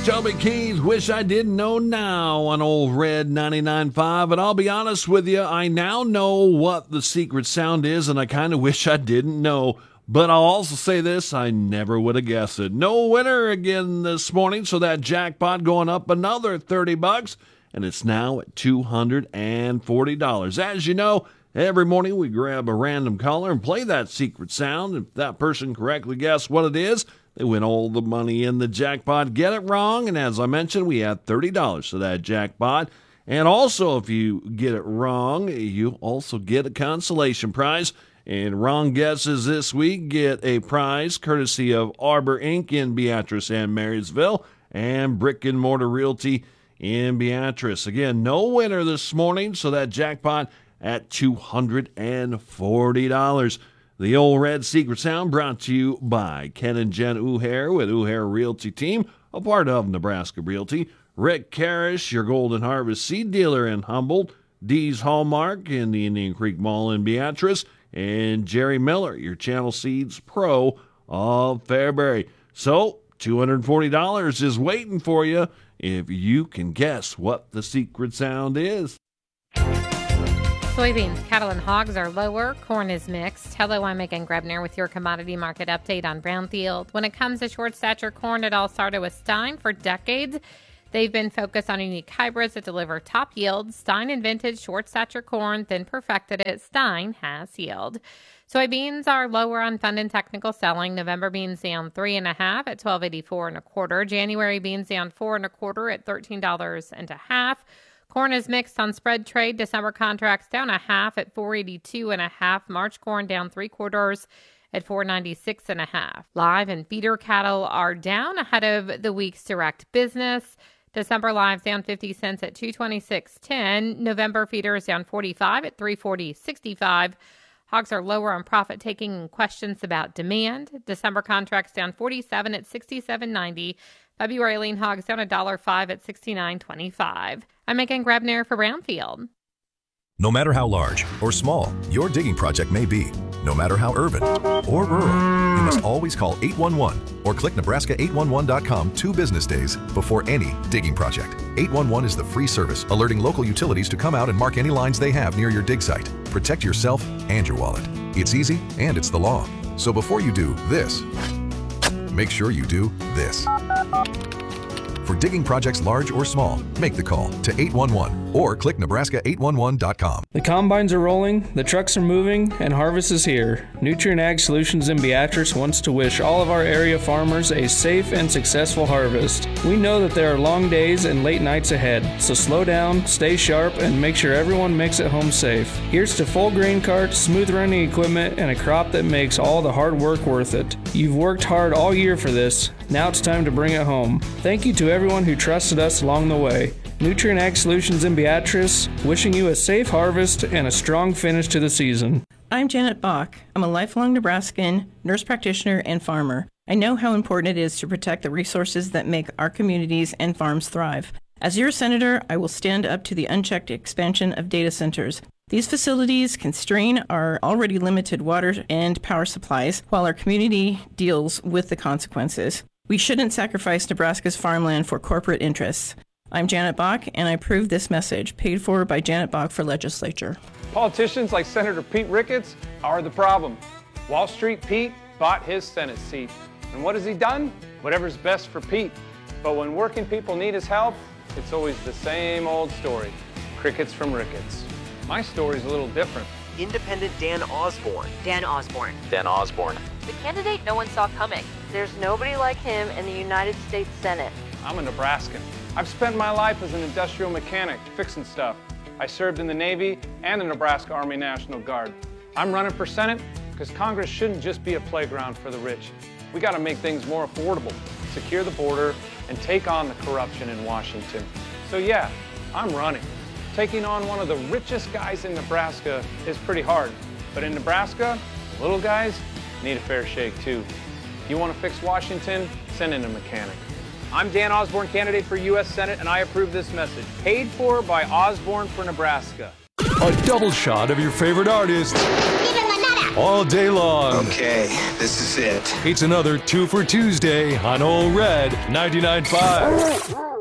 Toby Keith, Wish I Didn't Know Now on Old Red 99.5. And I'll be honest with you, I now know what the secret sound is, and I kind of wish I didn't know. But I'll also say this, I never would have guessed it. No winner again this morning, so that jackpot going up another $30, and it's now at $240. As you know, every morning we grab a random caller and play that secret sound. If that person correctly guesses what it is, they win all the money in the jackpot. Get it wrong, and as I mentioned, we add $30 to that jackpot. And also, if you get it wrong, you also get a consolation prize. And wrong guesses this week get a prize courtesy of Arbor Inc. in Beatrice and Marysville and Brick and Mortar Realty in Beatrice. Again, no winner this morning, so that jackpot at $240. The Old Red Secret Sound brought to you by Ken and Jen Uhair with Uhair Realty Team, a part of Nebraska Realty. Rick Karrasch, your Golden Harvest seed dealer in Humboldt. Dee's Hallmark in the Indian Creek Mall in Beatrice. And Jerry Miller, your Channel Seeds Pro of Fairbury. So, $240 is waiting for you if you can guess what the secret sound is. Soybeans, cattle, and hogs are lower. Corn is mixed. Hello, I'm Megan Grebner with your commodity market update on Brownfield. When it comes to short stature corn, it all started with Stein. For decades, they've been focused on unique hybrids that deliver top yields. Stein invented short stature corn, then perfected it. Stein has yield. Soybeans are lower on fund and technical selling. November beans down 3.5 at $12.84 1/4. January beans down 4 1/4 at $13 1/2. Corn is mixed on spread trade. December contracts down 1/2 at $4.82 1/2. March corn down 3/4 at $4.96 1/2. Live and feeder cattle are down ahead of the week's direct business. December lives down 50 cents at $226.10. November feeders down 45 at $340.65. Hogs are lower on profit taking and questions about demand. December contracts down 47 at $67.90. February lean hogs down $1.05 at $69.25. I'm Megan Grebner for Brownfield. No matter how large or small your digging project may be, no matter how urban or rural, you must always call 811 or click Nebraska811.com 2 business days before any digging project. 811 is the free service alerting local utilities to come out and mark any lines they have near your dig site. Protect yourself and your wallet. It's easy and it's the law. So before you do this, make sure you do this. For digging projects large or small, make the call to 811 or click Nebraska811.com. The combines are rolling, the trucks are moving, and harvest is here. Nutrient Ag Solutions in Beatrice wants to wish all of our area farmers a safe and successful harvest. We know that there are long days and late nights ahead, so slow down, stay sharp, and make sure everyone makes it home safe. Here's to full grain carts, smooth running equipment, and a crop that makes all the hard work worth it. You've worked hard all year for this. Now it's time to bring it home. Thank you to everyone who trusted us along the way. Nutrient Ag Solutions in Beatrice, wishing you a safe harvest and a strong finish to the season. I'm Janet Bach. I'm a lifelong Nebraskan, nurse practitioner, and farmer. I know how important it is to protect the resources that make our communities and farms thrive. As your senator, I will stand up to the unchecked expansion of data centers. These facilities constrain our already limited water and power supplies while our community deals with the consequences. We shouldn't sacrifice Nebraska's farmland for corporate interests. I'm Janet Bach, and I approve this message, paid for by Janet Bach for legislature. Politicians like Senator Pete Ricketts are the problem. Wall Street Pete bought his Senate seat. And what has he done? Whatever's best for Pete. But when working people need his help, it's always the same old story. Crickets from Ricketts. My story's a little different. Independent Dan Osborne. Dan Osborne. Dan Osborne. The candidate no one saw coming. There's nobody like him in the United States Senate. I'm a Nebraskan. I've spent my life as an industrial mechanic, fixing stuff. I served in the Navy and the Nebraska Army National Guard. I'm running for Senate because Congress shouldn't just be a playground for the rich. We got to make things more affordable, secure the border, and take on the corruption in Washington. So yeah, I'm running. Taking on one of the richest guys in Nebraska is pretty hard. But in Nebraska, the little guys need a fair shake too. If you want to fix Washington, send in a mechanic. I'm Dan Osborne, candidate for U.S. Senate, and I approve this message. Paid for by Osborne for Nebraska. A double shot of your favorite artist. Even the nut all day long. Okay, this is it. It's another 2 for Tuesday on Old Red 99.5.